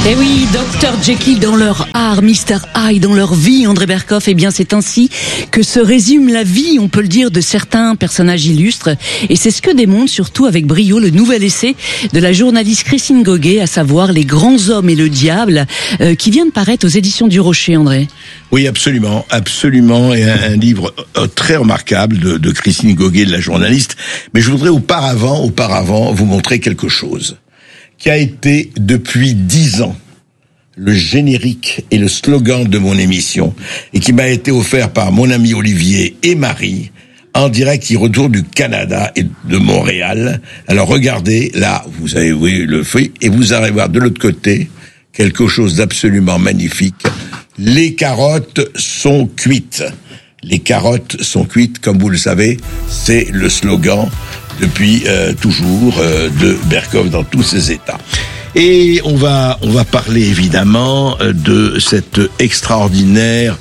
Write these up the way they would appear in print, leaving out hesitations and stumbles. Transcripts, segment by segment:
Eh oui, Dr Jekyll dans leur art, Mr Hyde dans leur vie, André Berkoff. Eh bien, c'est ainsi que se résume la vie, on peut le dire, de certains personnages illustres. Et c'est ce que démontre surtout avec brio le nouvel essai de la journaliste Christine Goguet, à savoir Les grands hommes et le diable, qui vient de paraître aux éditions du Rocher, André. Oui, absolument, absolument, et un livre très remarquable de Christine Goguet, de la journaliste. Mais je voudrais auparavant vous montrer quelque chose qui a été depuis 10 ans le générique et le slogan de mon émission, et qui m'a été offert par mon ami Olivier et Marie, en direct, qui retourne du Canada et de Montréal. Alors regardez, là, vous avez vu le feu, et vous allez voir de l'autre côté quelque chose d'absolument magnifique. Les carottes sont cuites. Les carottes sont cuites, comme vous le savez, c'est le slogan depuis toujours de Berkoff dans tous ses états. Et on va parler évidemment de cette extraordinaire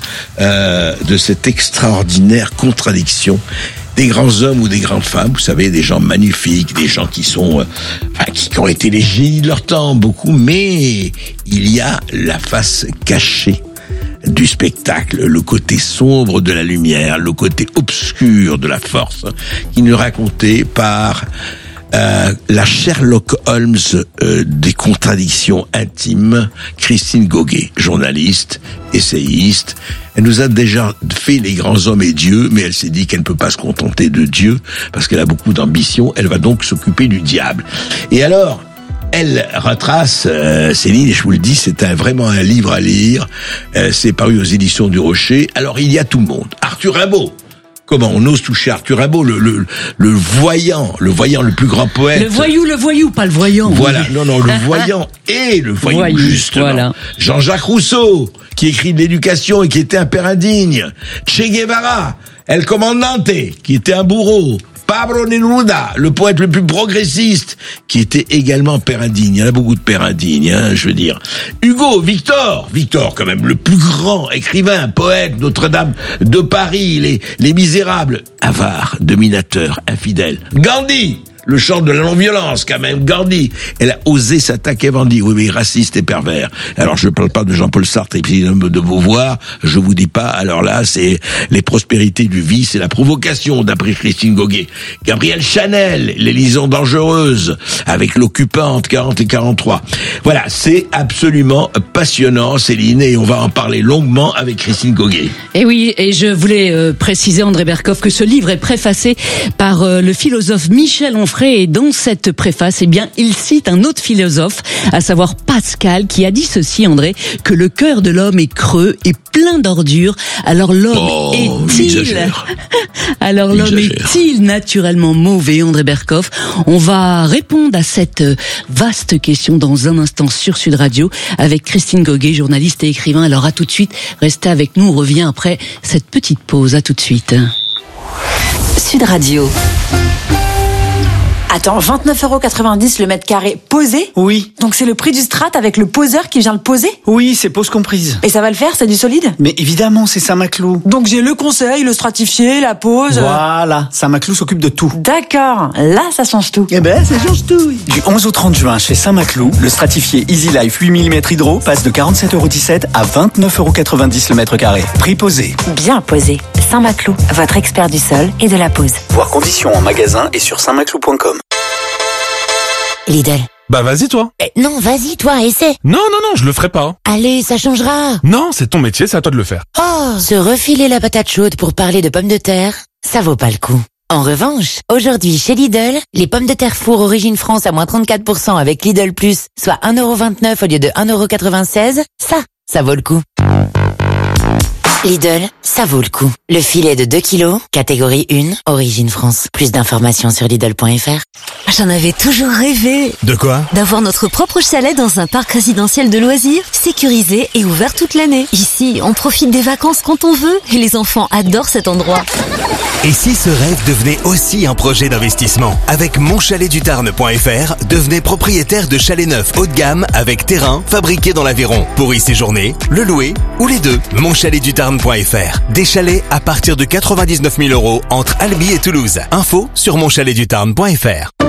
contradiction des grands hommes ou des grandes femmes, vous savez, des gens magnifiques, des gens qui sont qui ont été les génies de leur temps, beaucoup, mais il y a la face cachée du spectacle, le côté sombre de la lumière, le côté obscur de la force, qui nous est raconté par la Sherlock Holmes des contradictions intimes, Christine Goguet, journaliste, essayiste. Elle nous a déjà fait Les grands hommes et Dieu, mais elle s'est dit qu'elle ne peut pas se contenter de Dieu, parce qu'elle a beaucoup d'ambition, elle va donc s'occuper du diable. Et alors, elle retrace, Céline, et je vous le dis, c'est vraiment un livre à lire, c'est paru aux éditions du Rocher. Alors il y a tout le monde. Arthur Rimbaud. Comment on ose toucher Arthur Rimbaud, le voyant, le plus grand poète. Le voyou, pas le voyant. Voilà, non, le voyant et le voyou, justement. Voilà. Jean-Jacques Rousseau, qui écrit de l'éducation et qui était un père indigne. Che Guevara, El Comandante, qui était un bourreau. Pablo Neruda, le poète le plus progressiste, qui était également père indigne. Il y en a beaucoup de pères indignes, je veux dire. Hugo, Victor, quand même, le plus grand écrivain, poète, Notre-Dame de Paris, les Misérables, avare, dominateur, infidèle. Gandhi, le chant de la non-violence, quand même. Gandhi, elle a osé s'attaquer à Gandhi, oui, raciste et pervers. Alors, je ne parle pas de Jean-Paul Sartre et puis de Beauvoir, je vous dis pas, alors là, c'est les prospérités du vice et la provocation, d'après Christine Goguet. Gabrielle Chanel, les liaisons dangereuses, avec l'occupante 40 et 43. Voilà, c'est absolument passionnant, Céline, et on va en parler longuement avec Christine Goguet. Et oui, et je voulais préciser, André Berkoff, que ce livre est préfacé par le philosophe Michel Onfray. Et dans cette préface, eh bien, il cite un autre philosophe, à savoir Pascal, qui a dit ceci, André, que le cœur de l'homme est creux et plein d'ordures. Alors l'homme est-il naturellement mauvais, André Berkoff? On va répondre à cette vaste question dans un instant sur Sud Radio avec Christine Goguet, journaliste et écrivain. Alors à tout de suite, restez avec nous, on revient après cette petite pause. À tout de suite. Sud Radio. Attends, 29,90 € le mètre carré posé? Oui. Donc c'est le prix du strat avec le poseur qui vient le poser? Oui, c'est pose comprise. Et ça va le faire, c'est du solide? Mais évidemment, c'est Saint-Maclou. Donc j'ai le conseil, le stratifié, la pose... Voilà, Saint-Maclou s'occupe de tout. D'accord, là ça change tout. Eh ben, ça change tout. Du 11 au 30 juin, chez Saint-Maclou, le stratifié Easy Life 8 mm hydro passe de 47,17 € à 29,90 € le mètre carré. Prix posé. Bien posé. Saint-Maclou, votre expert du sol et de la pose. Voir conditions en magasin et sur saintmaclou.com. Lidl. Bah vas-y toi. Non, vas-y toi, essaie. Non, je le ferai pas. Allez, ça changera. Non, c'est ton métier, c'est à toi de le faire. Oh, se refiler la patate chaude pour parler de pommes de terre, ça vaut pas le coup. En revanche, aujourd'hui chez Lidl, les pommes de terre four origine France à moins 34% avec Lidl Plus, soit 1,29 € au lieu de 1,96 €, ça vaut le coup. Lidl, ça vaut le coup. Le filet de 2 kilos, catégorie 1, origine France. Plus d'informations sur Lidl.fr. J'en avais toujours rêvé. De quoi? D'avoir notre propre chalet dans un parc résidentiel de loisirs, sécurisé et ouvert toute l'année. Ici, on profite des vacances quand on veut et les enfants adorent cet endroit. Et si ce rêve devenait aussi un projet d'investissement? Avec monchaletdutarn.fr, devenez propriétaire de chalets neufs haut de gamme avec terrain fabriqué dans l'Aveyron. Pour y séjourner, le louer ou les deux. Monchaletdutarn.fr. Des chalets à partir de 99 000 € entre Albi et Toulouse. Info sur monchaletdutarn.fr.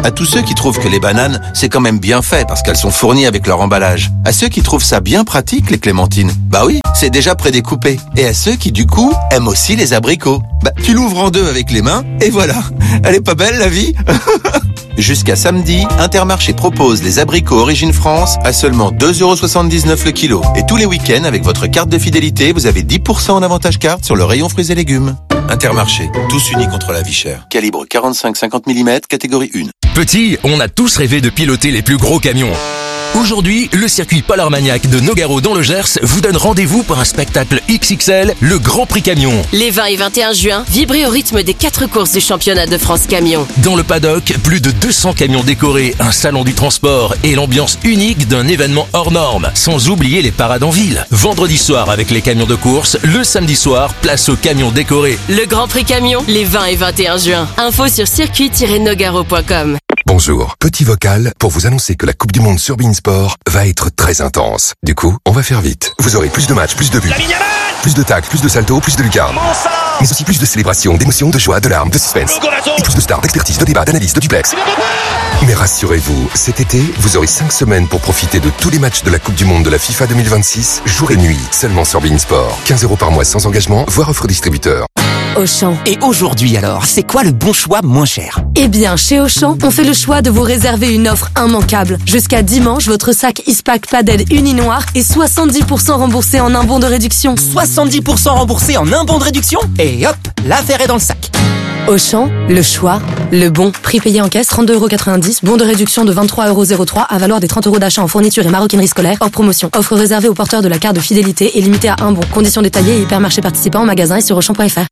À tous ceux qui trouvent que les bananes, c'est quand même bien fait parce qu'elles sont fournies avec leur emballage. À ceux qui trouvent ça bien pratique, les clémentines. Bah oui, c'est déjà prédécoupé. Et à ceux qui, du coup, aiment aussi les abricots. Bah, tu l'ouvres en deux avec les mains, et voilà. Elle est pas belle, la vie? Jusqu'à samedi, Intermarché propose les abricots Origine France à seulement 2,79€ le kilo. Et tous les week-ends, avec votre carte de fidélité, vous avez 10% en avantage carte sur le rayon fruits et légumes. Intermarché, tous unis contre la vie chère. Calibre 45-50 mm, catégorie 1. Petit, on a tous rêvé de piloter les plus gros camions. Aujourd'hui, le circuit Polar Maniac de Nogaro dans le Gers vous donne rendez-vous pour un spectacle XXL, le Grand Prix Camion. Les 20 et 21 juin, vibrez au rythme des 4 courses du championnat de France Camion. Dans le paddock, plus de 200 camions décorés, un salon du transport et l'ambiance unique d'un événement hors norme. Sans oublier les parades en ville. Vendredi soir avec les camions de course, le samedi soir, place aux camions décorés. Le Grand Prix Camion, les 20 et 21 juin. Info sur circuit-nogaro.com. Bonjour, petit vocal pour vous annoncer que la Coupe du Monde sur beIN Sport va être très intense. Du coup, on va faire vite. Vous aurez plus de matchs, plus de buts, plus de tacles, plus de saltos, plus de lucarnes. Mais aussi plus de célébrations, d'émotions, de joie, de larmes, de suspense. Et plus de stars, d'expertise, de débats, d'analyse, de duplex. Mais rassurez-vous, cet été, vous aurez 5 semaines pour profiter de tous les matchs de la Coupe du Monde de la FIFA 2026, jour et nuit, seulement sur beIN Sport. 15€ par mois sans engagement, voire offre distributeur. Auchan. Et aujourd'hui alors, c'est quoi le bon choix moins cher? Eh bien, chez Auchan, on fait le choix de vous réserver une offre immanquable. Jusqu'à dimanche, votre sac Ispac Padel uni noir est 70% remboursé en un bon de réduction. 70% remboursé en un bon de réduction? Et hop, l'affaire est dans le sac. Auchan, le choix, le bon. Prix payé en caisse, 32,90€. Bon de réduction de 23,03€ à valoir des 30€ d'achat en fourniture et maroquinerie scolaire. Hors promotion. Offre réservée aux porteurs de la carte de fidélité et limitée à un bon. Conditions détaillées et hypermarchés participants en magasin et sur Auchan.fr.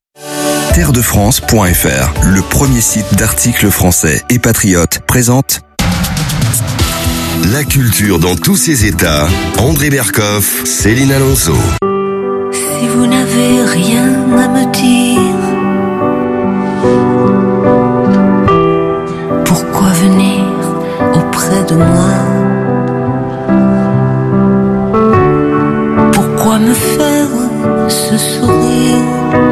Terredefrance.fr, le premier site d'articles français et patriotes, présente la culture dans tous ses états. André Berkoff, Céline Alonso. Si vous n'avez rien à me dire, pourquoi venir auprès de moi? Pourquoi me faire ce sourire?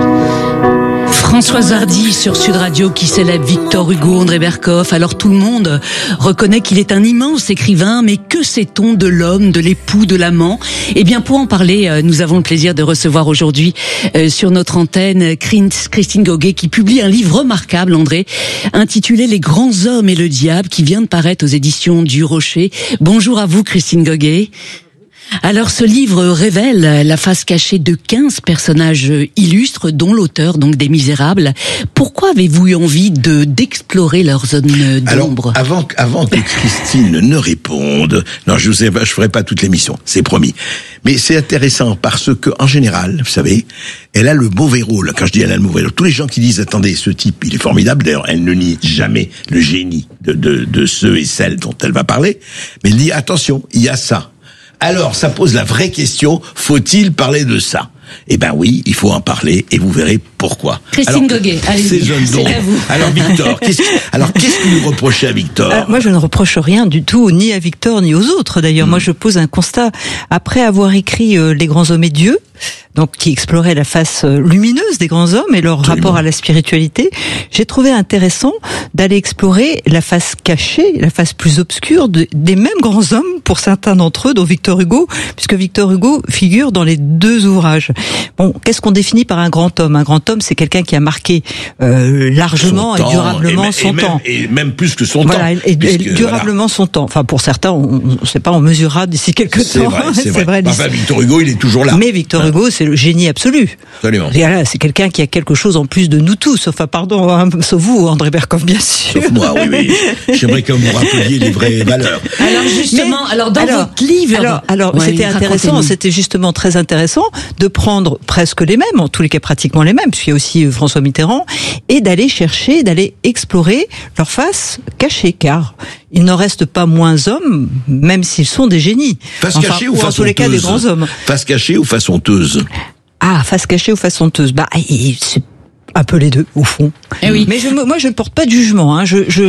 Françoise Hardy sur Sud Radio qui célèbre Victor Hugo, André Berkoff. Alors tout le monde reconnaît qu'il est un immense écrivain, mais que sait-on de l'homme, de l'époux, de l'amant? Eh bien pour en parler, nous avons le plaisir de recevoir aujourd'hui sur notre antenne Christine Goguet qui publie un livre remarquable, André, intitulé Les grands hommes et le diable, qui vient de paraître aux éditions du Rocher. Bonjour à vous Christine Goguet. Alors ce livre révèle la face cachée de 15 personnages illustres, dont l'auteur donc des Misérables. Pourquoi avez-vous eu envie d'explorer leurs zones d'ombre? Alors, avant que Christine ne réponde, non, je ferai pas toute l'émission, c'est promis. Mais c'est intéressant parce que, en général, vous savez, elle a le mauvais rôle. Quand je dis elle a le mauvais rôle, tous les gens qui disent, attendez, ce type, il est formidable, d'ailleurs, elle ne nie jamais le génie de ceux et celles dont elle va parler, mais elle dit, attention, il y a ça. Alors, ça pose la vraie question, faut-il parler de ça? Eh ben oui, il faut en parler et vous verrez pourquoi. Christine Goguet, allez-y, c'est à vous. Alors Victor, qu'est-ce que vous reprochez à Victor? Moi, je ne reproche rien du tout, ni à Victor, ni aux autres. D'ailleurs, moi, je pose un constat. Après avoir écrit Les grands hommes et Dieu, donc qui explorait la face lumineuse des grands hommes et leur rapport à la spiritualité, j'ai trouvé intéressant d'aller explorer la face cachée, la face plus obscure des mêmes grands hommes, pour certains d'entre eux, dont Victor Hugo, puisque Victor Hugo figure dans les deux ouvrages. Bon, qu'est-ce qu'on définit par un grand homme? Un grand homme, c'est quelqu'un qui a marqué largement et durablement son temps. Et même plus que son temps. Et durablement son temps. Enfin, pour certains, on ne sait pas, on mesurera d'ici quelques temps. C'est vrai. Enfin, Victor Hugo, il est toujours là. Mais Victor Hugo, c'est le génie absolu. Absolument. Et là, c'est quelqu'un qui a quelque chose en plus de nous tous. Enfin, pardon, hein, sauf vous, André Berkoff, bien sûr. Sauf moi, oui. J'aimerais que vous rappeliez les vraies valeurs. Alors justement, dans votre livre... Alors c'était intéressant, c'était justement très intéressant de prendre presque les mêmes, en tous les cas pratiquement les mêmes, puisqu'il y a aussi François Mitterrand, et d'aller chercher, d'aller explorer leur face cachée, car ils n'en restent pas moins hommes, même s'ils sont des génies. Face cachée ou face honteuse? En tous les cas, des grands hommes. Face cachée ou face honteuse? Ah, face cachée ou face honteuse? C'est un peu les deux, au fond. Eh oui. Mais moi, je ne porte pas de jugement. Hein.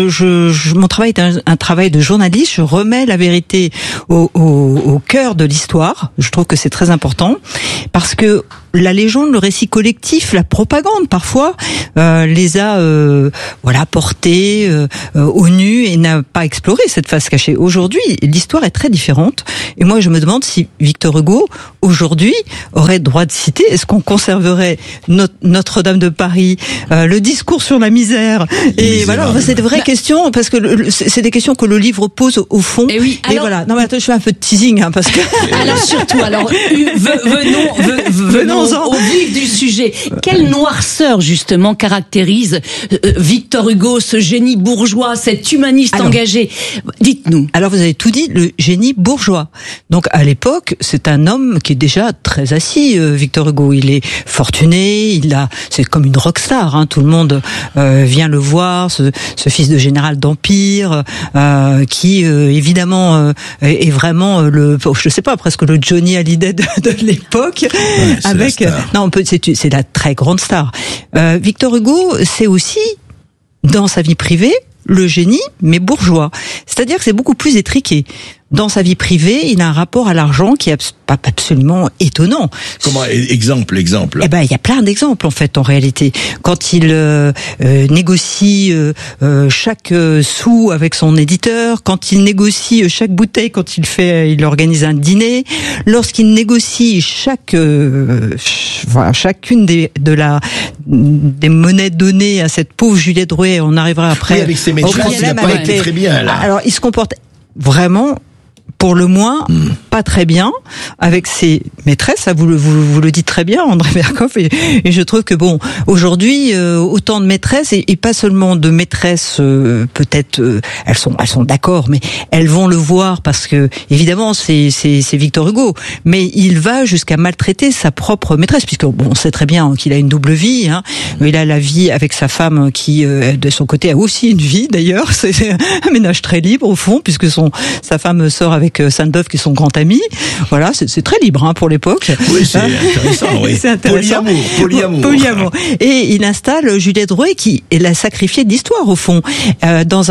Mon travail est un travail de journaliste. Je remets la vérité au cœur de l'histoire. Je trouve que c'est très important parce que la légende, le récit collectif, la propagande parfois les a portés au nu et n'a pas exploré cette face cachée. Aujourd'hui, l'histoire est très différente et moi je me demande si Victor Hugo aujourd'hui aurait droit de citer, est-ce qu'on conserverait Notre-Dame de Paris, le discours sur la misère et voilà, c'est de vraies questions parce que c'est des questions que le livre pose au fond. Et oui, alors, et voilà. Non mais attends, je fais un peu de teasing parce que alors surtout venons au vif du sujet. Quelle noirceur justement caractérise Victor Hugo, ce génie bourgeois, cet humaniste engagé? Dites-nous. Alors vous avez tout dit, le génie bourgeois. Donc à l'époque, c'est un homme qui est déjà très assis. Victor Hugo, il est fortuné, c'est comme une rockstar. Hein, tout le monde vient le voir. Ce fils de général d'Empire, qui évidemment est vraiment je sais pas, presque le Johnny Hallyday de l'époque. Ouais, avec c'est la très grande star. Victor Hugo, c'est aussi dans sa vie privée le génie, mais bourgeois. C'est-à-dire que c'est beaucoup plus étriqué. Dans sa vie privée, il a un rapport à l'argent qui est absolument étonnant. Comment exemple? Eh ben, il y a plein d'exemples en fait en réalité. Quand il négocie chaque sou avec son éditeur, quand il négocie chaque bouteille, quand il organise un dîner, lorsqu'il négocie chacune des monnaies données à cette pauvre Juliette Drouet, on arrivera après. Oui, avec ses maîtresses, il n'a pas été très bien là. Alors, il se comporte vraiment, pour le moins, pas très bien avec ses maîtresses. Ça, vous le dites très bien, André Berkoff. Et je trouve que bon, aujourd'hui, autant de maîtresses et pas seulement de maîtresses, peut-être elles sont d'accord, mais elles vont le voir parce que évidemment c'est Victor Hugo. Mais il va jusqu'à maltraiter sa propre maîtresse, puisque bon, on sait très bien qu'il a une double vie. Hein. Il a la vie avec sa femme qui, de son côté, a aussi une vie. D'ailleurs, c'est un ménage très libre au fond, puisque sa femme sort avec Sainte-Beuve qui est son grand ami. Voilà, c'est très libre hein, pour l'époque. Oui, c'est intéressant. Oui. C'est intéressant. Polyamour. Et il installe Juliette Drouet qui est la sacrifiée de l'histoire au fond, dans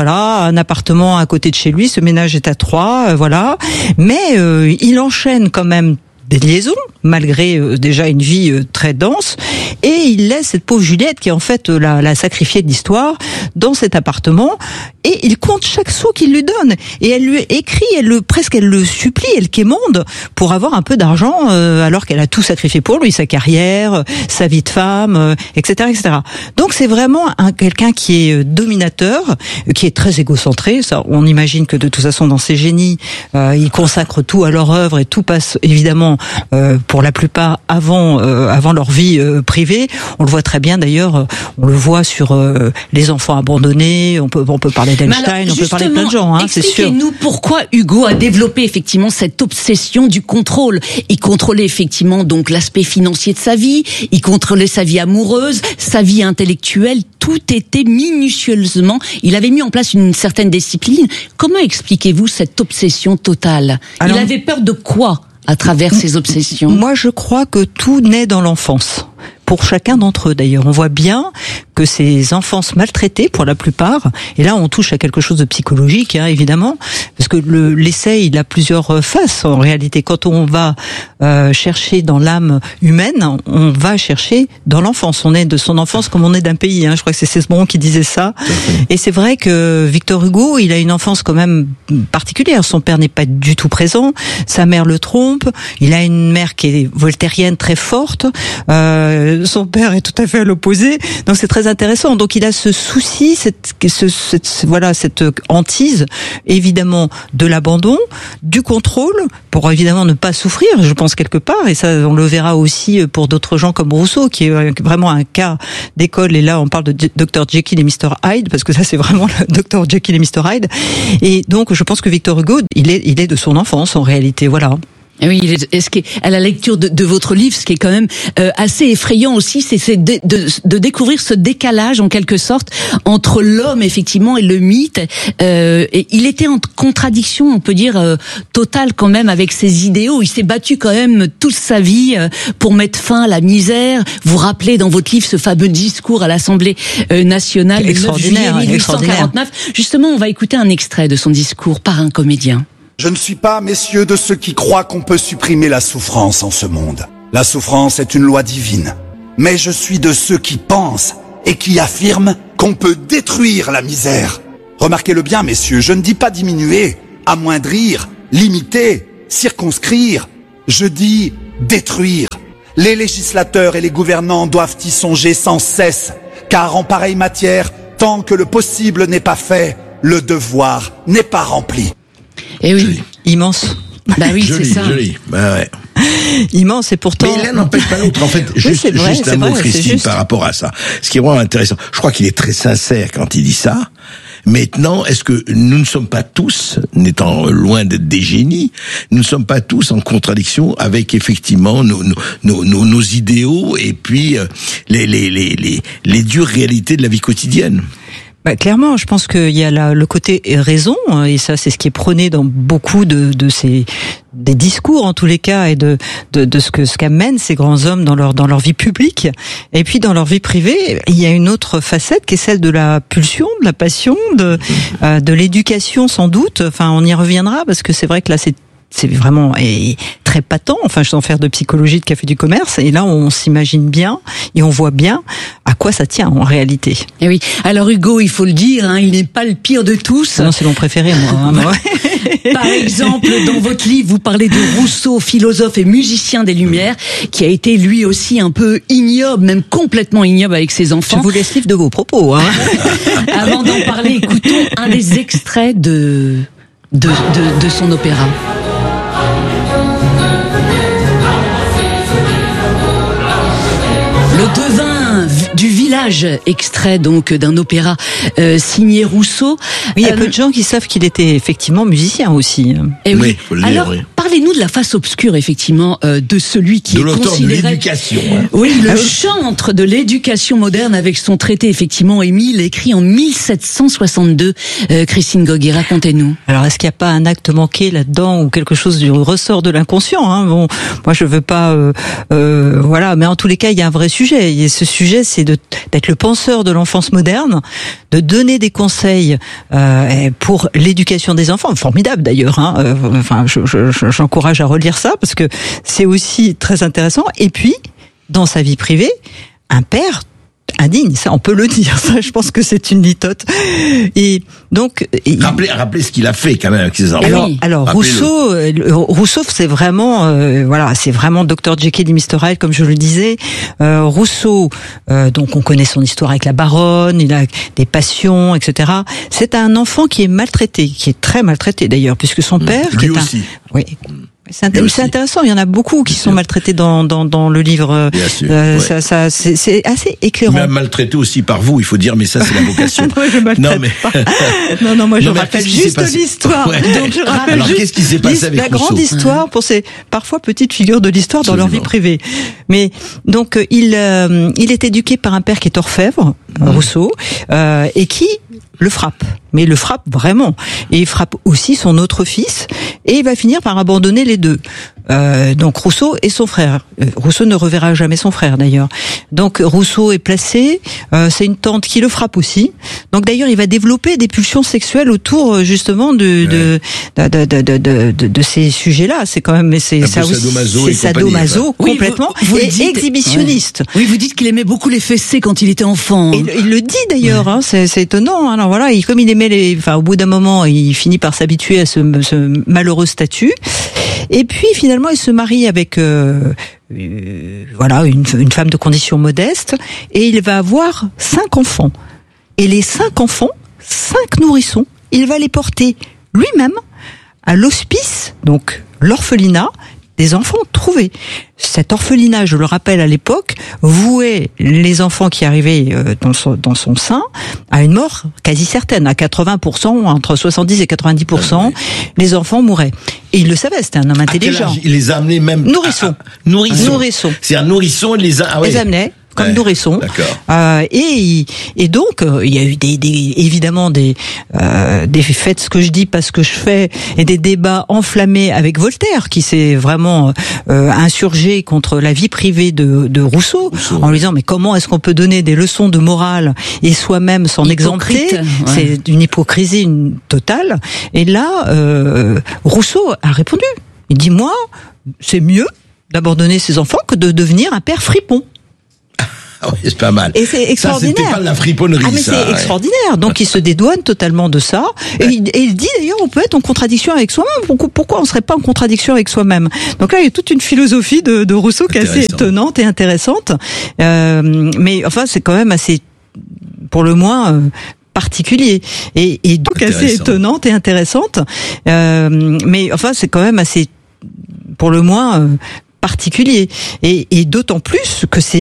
un appartement à côté de chez lui. Ce ménage est à 3, voilà. Mais il enchaîne quand même des liaisons, malgré déjà une vie très dense, et il laisse cette pauvre Juliette, qui est en fait la sacrifiée de l'histoire, dans cet appartement, et il compte chaque sou qu'il lui donne, et elle lui écrit, elle le supplie, elle quémande, pour avoir un peu d'argent, alors qu'elle a tout sacrifié pour lui, sa carrière, sa vie de femme, etc., etc. Donc c'est vraiment quelqu'un qui est dominateur, qui est très égocentré, ça, on imagine que de toute façon dans ses génies, il consacre tout à leur œuvre, et tout passe évidemment pour la plupart avant leur vie privée. On le voit très bien d'ailleurs, on le voit sur les enfants abandonnés, on peut parler d'Einstein, on peut parler de plein de gens, hein, c'est sûr. Expliquez-nous pourquoi Hugo a développé effectivement cette obsession du contrôle. Il contrôlait effectivement donc l'aspect financier de sa vie, il contrôlait sa vie amoureuse, sa vie intellectuelle, tout était minutieusement, il avait mis en place une certaine discipline. Comment expliquez-vous cette obsession totale? Il avait peur de quoi à travers ses obsessions? Moi, je crois que tout naît dans l'enfance. Pour chacun d'entre eux, d'ailleurs. On voit bien que ces enfances maltraitées, pour la plupart, et là, on touche à quelque chose de psychologique, hein, évidemment, parce que l'essai, il a plusieurs faces, en réalité. Quand on va chercher dans l'âme humaine, on va chercher dans l'enfance. On est de son enfance comme on est d'un pays, hein. Je crois que c'est Cesbron qui disait ça. Et c'est vrai que Victor Hugo, il a une enfance quand même particulière. Son père n'est pas du tout présent, sa mère le trompe, il a une mère qui est voltairienne très forte, son père est tout à fait à l'opposé, donc c'est très intéressant. Donc il a ce souci, cette hantise, évidemment, de l'abandon, du contrôle, pour évidemment ne pas souffrir, je pense quelque part, et ça on le verra aussi pour d'autres gens comme Rousseau, qui est vraiment un cas d'école, et là on parle de Dr Jekyll et Mr Hyde, parce que ça c'est vraiment le Dr Jekyll et Mr Hyde, et donc je pense que Victor Hugo, il est de son enfance en réalité, voilà. Oui, à la lecture de votre livre, ce qui est quand même assez effrayant aussi, c'est de découvrir ce décalage en quelque sorte entre l'homme effectivement et le mythe. Et il était en contradiction, on peut dire, totale quand même avec ses idéaux. Il s'est battu quand même toute sa vie pour mettre fin à la misère. Vous rappelez dans votre livre ce fameux discours à l'Assemblée nationale le 9 juillet 1849. Justement, on va écouter un extrait de son discours par un comédien. Je ne suis pas, messieurs, de ceux qui croient qu'on peut supprimer la souffrance en ce monde. La souffrance est une loi divine. Mais je suis de ceux qui pensent et qui affirment qu'on peut détruire la misère. Remarquez-le bien, messieurs, je ne dis pas diminuer, amoindrir, limiter, circonscrire. Je dis détruire. Les législateurs et les gouvernants doivent y songer sans cesse, car en pareille matière, tant que le possible n'est pas fait, le devoir n'est pas rempli. Et oui, joli. Immense. Bah oui, Joli, c'est ça. joli. Bah ouais. Immense et pourtant. Mais l'un n'empêche pas l'autre. En fait, juste un mot, Christine, par rapport à ça. Ce qui est vraiment intéressant. Je crois qu'il est très sincère quand il dit ça. Maintenant, est-ce que nous ne sommes pas tous, n'étant loin d'être des génies, nous ne sommes pas tous en contradiction avec effectivement nos idéaux et puis les dures réalités de la vie quotidienne? Bah, clairement, je pense qu'il y a le côté raison, et ça c'est ce qui est prôné dans beaucoup de ces des discours en tous les cas, et de ce qu'amènent ces grands hommes dans leur vie publique. Et puis dans leur vie privée, il y a une autre facette qui est celle de la pulsion, de la passion, de l'éducation sans doute. Enfin, on y reviendra parce que c'est vrai que là c'est vraiment très patent, enfin sans faire de psychologie de café du commerce, et là on s'imagine bien et on voit bien à quoi ça tient en réalité. Et oui, alors Hugo, il faut le dire, il n'est pas le pire de tous. Non, c'est mon préféré moi. Par exemple, dans votre livre, vous parlez de Rousseau, philosophe et musicien des Lumières, qui a été lui aussi un peu ignoble, même complètement ignoble avec ses enfants. Je vous laisse livre de vos propos. Avant d'en parler, écoutons un des extraits de son opéra. Le devin du village, extrait donc d'un opéra signé Rousseau. Oui, il y a peu de gens qui savent qu'il était effectivement musicien aussi. Et oui, faut le dire, alors, parlez-nous de la face obscure, effectivement, de celui qui est considéré... De l'éducation. Oui, le chantre de l'éducation moderne avec son traité, effectivement, Émile, écrit en 1762. Christine Goguet, racontez-nous. Alors, est-ce qu'il n'y a pas un acte manqué là-dedans ou quelque chose du ressort de l'inconscient, Bon, moi, je veux pas... voilà, mais en tous les cas, il y a un vrai sujet. Et ce sujet, c'est d'être le penseur de l'enfance moderne, de donner des conseils pour l'éducation des enfants. Formidable, d'ailleurs. Enfin, j'encourage à relire ça parce que c'est aussi très intéressant. Et puis, dans sa vie privée, un père indigne, ça on peut le dire, ça je pense que c'est une litote. Et donc rappelez ce qu'il a fait quand même avec ses enfants. Alors Rousseau c'est vraiment c'est vraiment Dr Jekyll et Mr Hyde comme je le disais. Rousseau, donc on connaît son histoire avec la baronne, il a des passions, etc. C'est un enfant qui est maltraité, qui est très maltraité d'ailleurs, puisque son père lui aussi. Oui. C'est intéressant, il y en a beaucoup qui sont maltraités dans le livre. Bien sûr, c'est assez éclairant. Même maltraités aussi par vous, il faut dire, mais ça c'est la vocation. Moi, je maltraite pas. Non, moi je rappelle juste l'histoire. Ouais. Donc je rappelle alors juste qu'est-ce qui s'est passé avec Rousseau ? La grande histoire pour ces parfois petites figures de l'histoire dans leur vie privée. Mais donc il est éduqué par un père qui est orfèvre, Rousseau, et qui le frappe. Mais le frappe vraiment. Et il frappe aussi son autre fils. Et il va finir par abandonner les deux. Donc Rousseau et son frère. Rousseau ne reverra jamais son frère d'ailleurs. Donc Rousseau est placé. C'est une tante qui le frappe aussi. Donc d'ailleurs il va développer des pulsions sexuelles autour justement de ces sujets-là. C'est quand même c'est ça aussi. C'est sadomaso complètement et exhibitionniste. Oui, vous dites qu'il aimait beaucoup les fessées quand il était enfant. Et il le dit d'ailleurs. C'est étonnant. Alors voilà, comme il aimait au bout d'un moment, il finit par s'habituer à ce malheureux statut. Et puis finalement, il se marie avec une femme de condition modeste, et il va avoir 5 enfants. Et les 5 enfants, 5 nourrissons, il va les porter lui-même à l'hospice, donc l'orphelinat des enfants trouvés. Cet orphelinat, je le rappelle à l'époque, vouait les enfants qui arrivaient dans son sein à une mort quasi certaine, à 80%, entre 70 et 90%, les enfants mouraient. Et il le savait, c'était un homme intelligent. Il les a amenés même... Nourrissons. Nourrissons. C'est un nourrisson, il les a... Les amenait comme nourrissons. Et donc il y a eu évidemment des faites ce que je dis pas ce que je fais, et des débats enflammés avec Voltaire qui s'est vraiment insurgé contre la vie privée de Rousseau en lui disant mais comment est-ce qu'on peut donner des leçons de morale et soi-même s'en exempter, c'est une hypocrisie totale. Et là Rousseau a répondu, il dit moi c'est mieux d'abandonner ses enfants que de devenir un père fripon. Ah oui, c'est pas mal. Et c'est extraordinaire. Ça, c'était pas de la friponnerie, mais ça. C'est extraordinaire. Donc, il se dédouane totalement de ça. Et il dit, d'ailleurs, on peut être en contradiction avec soi-même. Pourquoi on serait pas en contradiction avec soi-même? Donc là, il y a toute une philosophie de Rousseau qui est assez étonnante et intéressante. Mais enfin, c'est quand même assez, pour le moins, particulier. Et donc, assez étonnante et intéressante. Mais enfin, c'est quand même assez, pour le moins, particulier. Et d'autant plus que c'est